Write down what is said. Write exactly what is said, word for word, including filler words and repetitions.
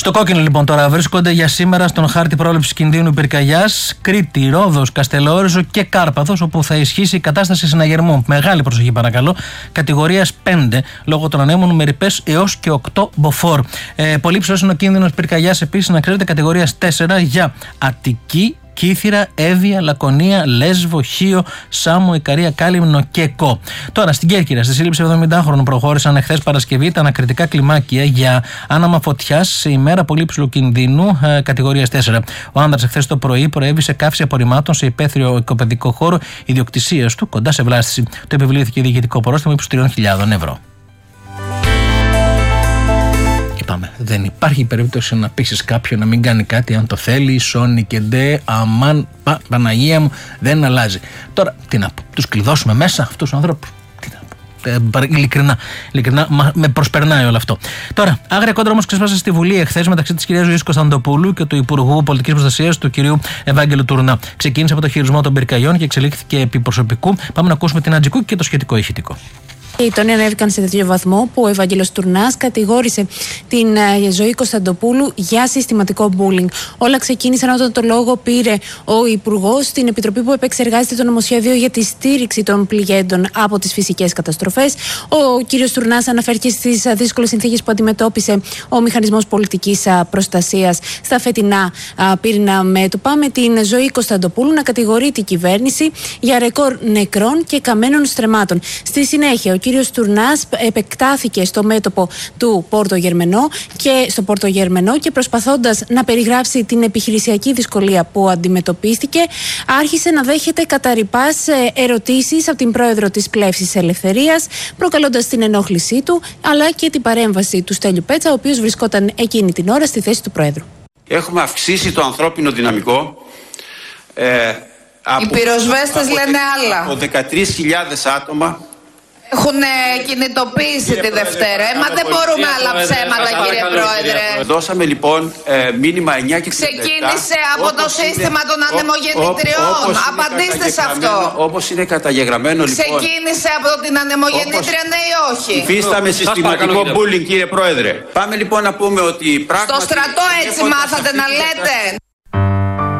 Στο κόκκινο λοιπόν τώρα βρίσκονται για σήμερα στον χάρτη πρόληψης κινδύνου πυρκαγιάς Κρήτη, Ρόδος, Καστελόριζο και Κάρπαθος, όπου θα ισχύσει η κατάσταση συναγερμού. Μεγάλη προσοχή παρακαλώ. Κατηγορίας πέντε λόγω των ανέμων με ρηπές έως και οκτώ μποφόρ. Ε, πολύ ψηλός είναι ο κίνδυνος πυρκαγιάς επίσης, να ξέρετε, κατηγορίας τέσσερα για Αττική, Κύθυρα, Εύβοια, Λακωνία, Λέσβο, Χίο, Σάμο, Ικαρία, Κάλυμνο και Κο. Τώρα στην Κέρκυρα, στη σύλληψη εβδομηντάχρονου προχώρησαν εχθές Παρασκευή τα ανακριτικά κλιμάκια για άναμα φωτιάς σε ημέρα πολύ ψηλού κινδύνου ε, κατηγορίας τέσσερα. Ο άνδρας εχθές το πρωί προέβη καύση απορριμμάτων σε υπαίθριο οικοπαιδικό χώρο ιδιοκτησίας του κοντά σε Βλάστηση. Το επιβλήθηκε διοικητικό πρόστιμο ύψους τριών χιλιάδων ευρώ. Είπαμε, δεν υπάρχει περίπτωση να πείσεις κάποιον να μην κάνει κάτι αν το θέλει, σώνει και ντε, αμάν, πα, Παναγία μου, δεν αλλάζει. Τώρα, τι να πω, τους κλειδώσουμε μέσα αυτούς τους ανθρώπους. Τι να πω, ε, ειλικρινά, ειλικρινά μα, με προσπερνάει όλο αυτό. Τώρα, άγρια κόντρα όμως ξεσπάσε στη Βουλή εχθές μεταξύ της κυρίας Ζωής Κωνσταντοπούλου και του Υπουργού Πολιτικής Προστασίας του κυρίου Ευάγγελου Τουρνά. Ξεκίνησε από το χειρισμό των πυρκαγιών και εξελίχθηκε επί προσωπικού. Πάμε να ακούσουμε την Ατζικού και το σχετικό ηχητικό. Οι τόνοι ανέβηκαν σε τέτοιο βαθμό που ο Ευάγγελος Τουρνάς κατηγόρησε την uh, Ζωή Κωνσταντοπούλου για συστηματικό bullying. Όλα ξεκίνησαν όταν το λόγο πήρε ο Υπουργός στην Επιτροπή που επεξεργάζεται το νομοσχέδιο για τη στήριξη των πληγέντων από τις φυσικές καταστροφές. Ο κύριος Τουρνάς αναφέρθηκε στις uh, δύσκολες συνθήκες που αντιμετώπισε ο Μηχανισμός Πολιτικής uh, Προστασίας στα φετινά uh, πύριννα μέτωπα, με την Ζωή Κωνσταντοπούλου να κατηγορεί την κυβέρνηση για ρεκόρ νεκρών και καμένων στρεμμάτων. Στη συνέχεια, ο κύριος Τουρνάς επεκτάθηκε στο μέτωπο του Πόρτο Γερμενό και στο Πόρτο Γερμενό και προσπαθώντας να περιγράψει την επιχειρησιακή δυσκολία που αντιμετωπίστηκε, άρχισε να δέχεται κατά ρηπάς ερωτήσεις από την πρόεδρο της Πλεύσης Ελευθερίας, προκαλώντας την ενόχλησή του αλλά και την παρέμβαση του Στέλιου Πέτσα, ο οποίος βρισκόταν εκείνη την ώρα στη θέση του πρόεδρου. Έχουμε αυξήσει το ανθρώπινο δυναμικό. Ε, από, Οι πυροσβέστες από, λένε άλλα. Από δεκατρείς χιλιάδες άτομα. Έχουν κινητοποίησει τη Δευτέρα. Ε, μα δεν μπορούμε άλλα ψέματα, κύριε Πρόεδρε. Δώσαμε λοιπόν ε, μήνυμα εννιά και τριάντα επτά. Ξεκίνησε από το σύστημα των ανεμογεννητριών. Απαντήστε σε αυτό. Όπως είναι καταγεγραμμένο λοιπόν. Ξεκίνησε από την ανεμογεννήτρια, ναι ή όχι? Υφίσταμε συστηματικό bullying, κύριε Πρόεδρε. Πάμε λοιπόν να πούμε ότι πράγματι. Στο στρατό έτσι μάθατε να λέτε.